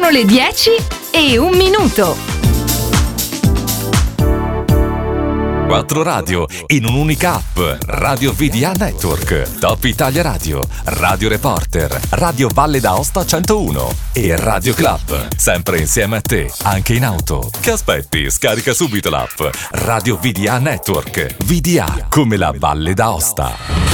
Sono le 10:01. 4 radio in un'unica app. Radio VDA Network, Top Italia Radio, Radio Reporter, Radio Valle d'Aosta 101 e Radio Club. Sempre insieme a te, anche in auto. Che aspetti? Scarica subito l'app Radio VDA Network. VDA come la Valle d'Aosta.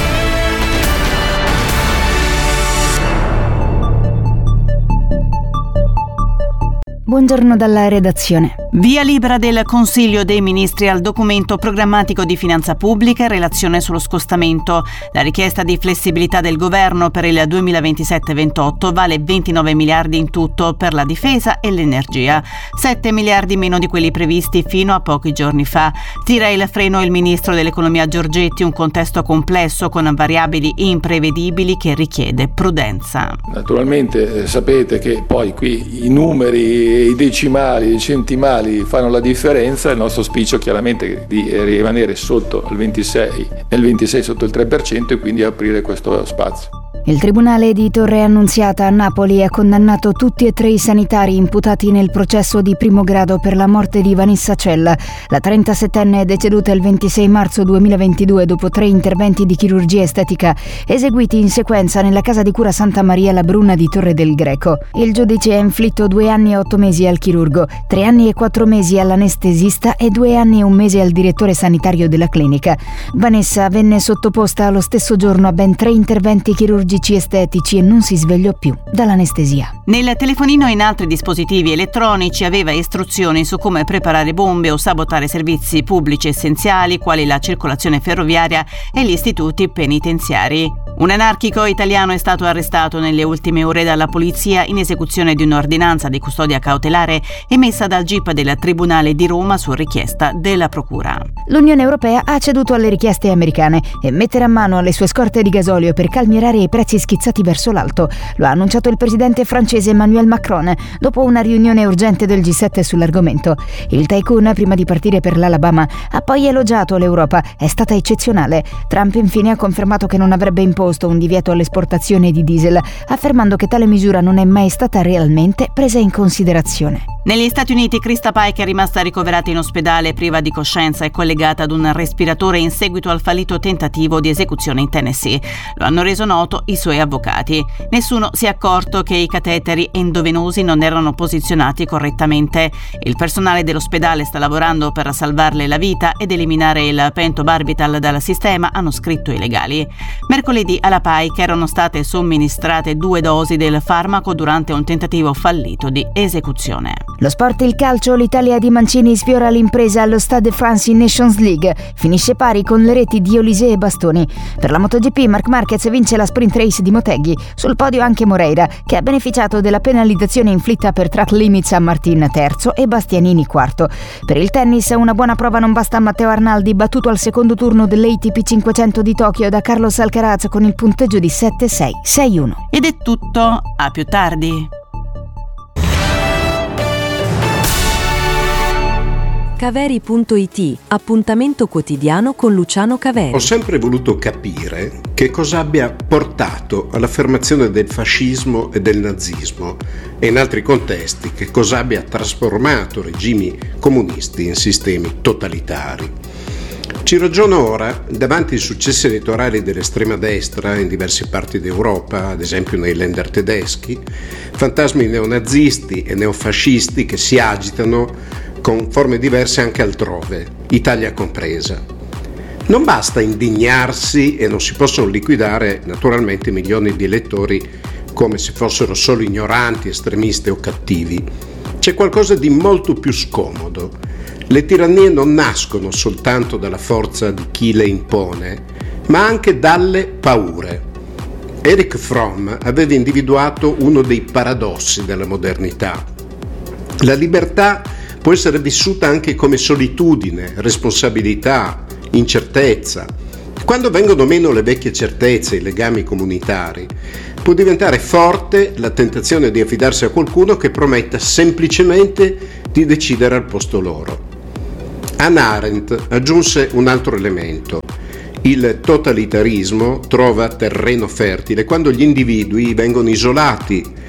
Buongiorno dalla redazione. Via libera del Consiglio dei Ministri al documento programmatico di finanza pubblica in relazione sullo scostamento. La richiesta di flessibilità del governo per il 2027-28 vale 29 miliardi in tutto per la difesa e l'energia, 7 miliardi meno di quelli previsti fino a pochi giorni fa. Tira il freno il ministro dell'economia Giorgetti, un contesto complesso con variabili imprevedibili che richiede prudenza. Naturalmente sapete che poi qui i numeri, i decimali, i centimali fanno la differenza. Il nostro auspicio chiaramente è di rimanere sotto il 26, nel 26 sotto il 3% e quindi aprire questo spazio. Il Tribunale di Torre Annunziata a Napoli ha condannato tutti e 3 i sanitari imputati nel processo di primo grado per la morte di Vanessa Cella. La 37enne è deceduta il 26 marzo 2022 dopo 3 interventi di chirurgia estetica eseguiti in sequenza nella casa di cura Santa Maria la Bruna di Torre del Greco. Il giudice ha inflitto 2 anni e 8 mesi al chirurgo, 3 anni e 4 mesi all'anestesista e 2 anni e 1 mese al direttore sanitario della clinica. Vanessa venne sottoposta allo stesso giorno a ben 3 interventi chirurgici estetici e non si svegliò più dall'anestesia. Nel telefonino e in altri dispositivi elettronici aveva istruzioni su come preparare bombe o sabotare servizi pubblici essenziali quali la circolazione ferroviaria e gli istituti penitenziari. Un anarchico italiano è stato arrestato nelle ultime ore dalla polizia in esecuzione di un'ordinanza di custodia cautelare emessa dal GIP del Tribunale di Roma su richiesta della Procura. L'Unione Europea ha ceduto alle richieste americane e metterà mano alle sue scorte di gasolio per calmierare i prezzi schizzati verso l'alto. Lo ha annunciato il presidente francese Emmanuel Macron dopo una riunione urgente del G7 sull'argomento. Il tycoon, prima di partire per l'Alabama, ha poi elogiato l'Europa. È stata eccezionale. Trump infine ha confermato che non avrebbe imposto un divieto all'esportazione di diesel, affermando che tale misura non è mai stata realmente presa in considerazione. Negli Stati Uniti Krista Pike è rimasta ricoverata in ospedale priva di coscienza e collegata ad un respiratore in seguito al fallito tentativo di esecuzione in Tennessee. Lo hanno reso noto i suoi avvocati. Nessuno si è accorto che i cateteri endovenosi non erano posizionati correttamente. Il personale dell'ospedale sta lavorando per salvarle la vita ed eliminare il pentobarbital dal sistema, hanno scritto i legali. Mercoledì alla Pike erano state somministrate 2 dosi del farmaco durante un tentativo fallito di esecuzione. Lo sport, il calcio, l'Italia di Mancini sfiora l'impresa allo Stade de France in Nations League. Finisce pari con le reti di Olise e Bastoni. Per la MotoGP Marc Marquez vince la sprint race di Motegi. Sul podio anche Moreira, che ha beneficiato della penalizzazione inflitta per track limits a Martin terzo e Bastianini quarto. Per il tennis una buona prova non basta a Matteo Arnaldi, battuto al secondo turno dell'ATP 500 di Tokyo da Carlos Alcaraz con il punteggio di 7-6, 6-1. Ed è tutto, a più tardi. Caveri.it, appuntamento quotidiano con Luciano Caveri. Ho sempre voluto capire che cosa abbia portato all'affermazione del fascismo e del nazismo e in altri contesti che cosa abbia trasformato regimi comunisti in sistemi totalitari. Ci ragiono ora davanti ai successi elettorali dell'estrema destra in diverse parti d'Europa, ad esempio nei Länder tedeschi, fantasmi neonazisti e neofascisti che si agitano con forme diverse anche altrove, Italia compresa. Non basta indignarsi e non si possono liquidare naturalmente milioni di elettori come se fossero solo ignoranti, estremisti o cattivi. C'è qualcosa di molto più scomodo. Le tirannie non nascono soltanto dalla forza di chi le impone, ma anche dalle paure. Erich Fromm aveva individuato uno dei paradossi della modernità. La libertà può essere vissuta anche come solitudine, responsabilità, incertezza. Quando vengono meno le vecchie certezze, i legami comunitari, può diventare forte la tentazione di affidarsi a qualcuno che prometta semplicemente di decidere al posto loro. Hannah Arendt aggiunse un altro elemento. Il totalitarismo trova terreno fertile quando gli individui vengono isolati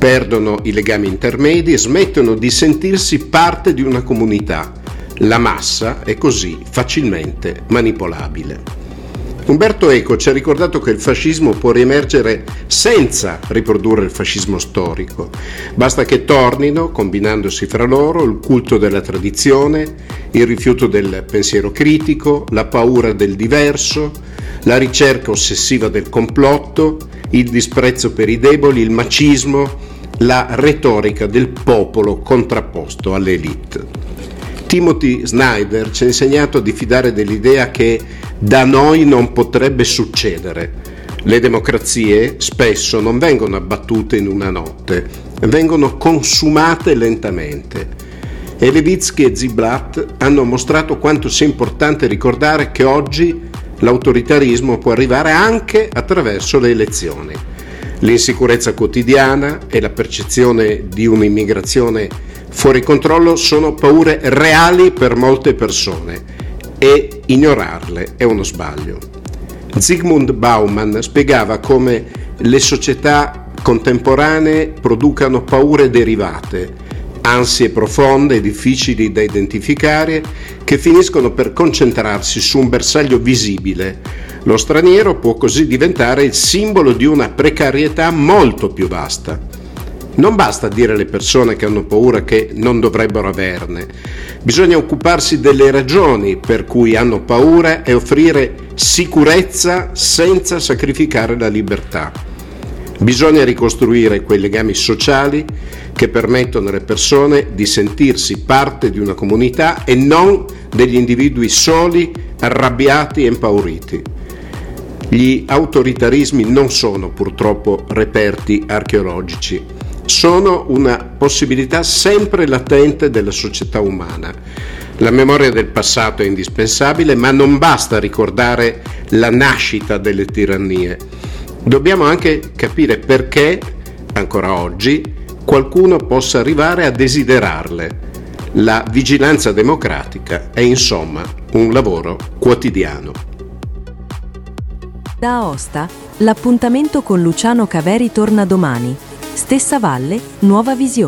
perdono i legami intermedi e smettono di sentirsi parte di una comunità. La massa è così facilmente manipolabile. Umberto Eco ci ha ricordato che il fascismo può riemergere senza riprodurre il fascismo storico. Basta che tornino, combinandosi fra loro, il culto della tradizione, il rifiuto del pensiero critico, la paura del diverso, la ricerca ossessiva del complotto, il disprezzo per i deboli, il macismo, la retorica del popolo contrapposto all'elite. Timothy Snyder ci ha insegnato a diffidare dell'idea che da noi non potrebbe succedere. Le democrazie spesso non vengono abbattute in una notte, vengono consumate lentamente. E Levitsky e Ziblatt hanno mostrato quanto sia importante ricordare che oggi l'autoritarismo può arrivare anche attraverso le elezioni. L'insicurezza quotidiana e la percezione di un'immigrazione fuori controllo sono paure reali per molte persone e ignorarle è uno sbaglio. Zygmunt Bauman spiegava come le società contemporanee producano paure derivate, ansie profonde e difficili da identificare che finiscono per concentrarsi su un bersaglio visibile. Lo straniero può così diventare il simbolo di una precarietà molto più vasta. Non basta dire alle persone che hanno paura che non dovrebbero averne. Bisogna occuparsi delle ragioni per cui hanno paura e offrire sicurezza senza sacrificare la libertà. Bisogna ricostruire quei legami sociali che permettono alle persone di sentirsi parte di una comunità e non degli individui soli, arrabbiati e impauriti. Gli autoritarismi non sono purtroppo reperti archeologici. Sono una possibilità sempre latente della società umana. La memoria del passato è indispensabile, ma non basta ricordare la nascita delle tirannie. Dobbiamo anche capire perché, ancora oggi, qualcuno possa arrivare a desiderarle. La vigilanza democratica è insomma un lavoro quotidiano. Da Aosta, l'appuntamento con Luciano Caveri torna domani. Stessa valle, nuova visione.